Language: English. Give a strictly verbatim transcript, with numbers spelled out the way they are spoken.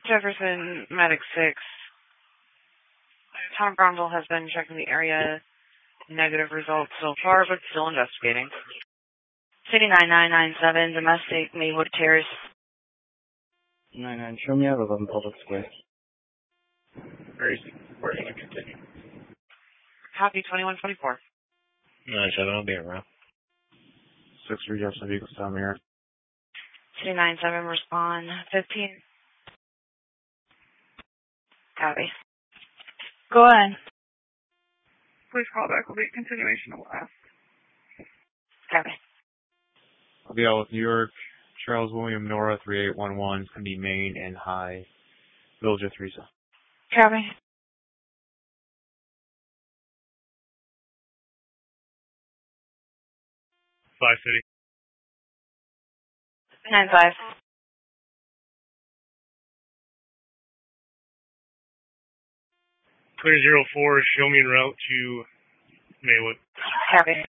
Jefferson, Medic six. Tom Bromville has been checking the area. Negative results so far, but still investigating. City nine nine nine seven, domestic, Maywood Terrace. nine nine, show me out eleven Public Square. Where is it? We're going to continue. Copy twenty-one twenty-four. nine seven, I'll be around. six three, Jeff, vehicle down here. City nine seven, respond. fifteen. Copy. Go ahead. Please call back. Will be a continuation of last. Copy. I'll be out with New York, Charles William Nora three eight one one. It's going to be Main and High. Village of Theresa. Copy. Five City. nine five. Clear zero four, show me en route to Maywood. Copy.